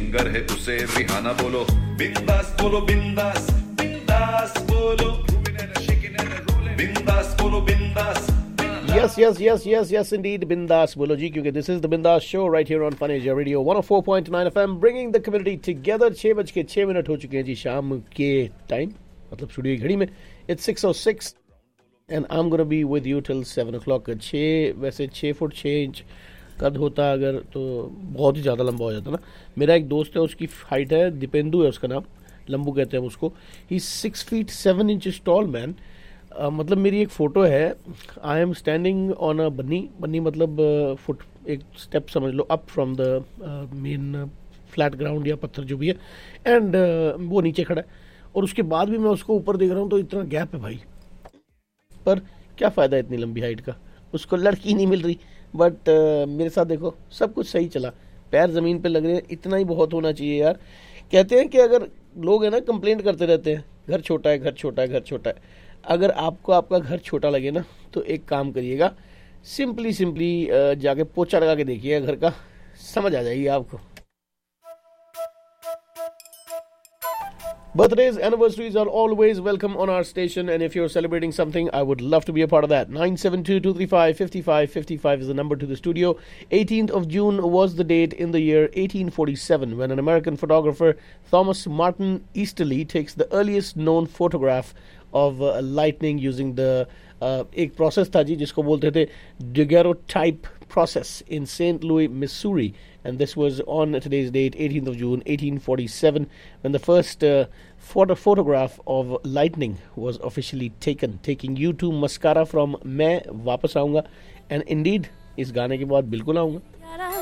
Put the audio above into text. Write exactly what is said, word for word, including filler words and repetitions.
Singer है उसे Rihanna बोलो, बिंदास बोलो बिंदास, बिंदास बोलो, बिंदास बोलो बिंदास. Yes, yes, yes, yes, yes, indeed, Bindas Bolo ji, क्योंकि this is the Bindas show right here on Fun Asia Radio one oh four point nine F M, bringing the community together. छह बज के छह minute हो चुके हैं जी शाम के टाइम, मतलब स्टूडियो की घड़ी में. It's six oh six and I'm gonna be with you till seven o'clock. छः वैसे छः फुट छः इंच कद होता अगर तो बहुत ही ज़्यादा लंबा हो जाता ना. मेरा एक दोस्त है, उसकी हाइट है, दीपेंदु है उसका नाम, लंबू कहते हैं उसको. ही six feet seven inch tall man. Uh, मतलब मेरी एक फ़ोटो है, I am standing on a बन्नी. बन्नी मतलब फुट एक स्टेप समझ लो up from the main flat ground या पत्थर जो भी है, एंड uh, वो नीचे खड़ा है. और उसके बाद भी मैं उसको ऊपर देख रहा हूँ तो इतना गैप है भाई. पर क्या फ़ायदा इतनी लंबी हाइट का, उसको लड़की नहीं मिल रही. बट uh, मेरे साथ देखो सब कुछ सही चला, पैर ज़मीन पे लग रहे हैं, इतना ही बहुत होना चाहिए यार. कहते हैं कि अगर लोग है ना कंप्लेंट करते रहते हैं घर छोटा है, घर छोटा है, घर छोटा है. अगर आपको आपका घर छोटा लगे ना तो एक काम करिएगा, सिंपली सिंपली जाके पोछा लगा के देखिएगा घर का, समझ आ जाएगी आपको. Birthdays, anniversaries are always welcome on our station, and if you're celebrating something, I would love to be a part of that. nine seven two, two three five, five five five five is the number to the studio. eighteenth of June was the date in the year eighteen forty-seven when an American photographer, Thomas Martin Easterly, takes the earliest known photograph of uh, lightning using the uh, एक process था जी जिसको बोलते थे daguerreotype process in Saint Louis, Missouri, and this was on today's date, eighteenth of June, eighteen forty-seven, when the first uh, photo photograph of lightning was officially taken. Taking you to Mascara from मैं वापस आऊँगा, and indeed इस गाने के बाद बिल्कुल आऊँगा.